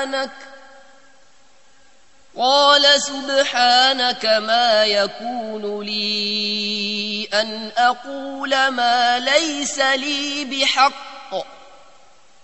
سبحانك ما يكون لي أن أقول ما ليس لي بحق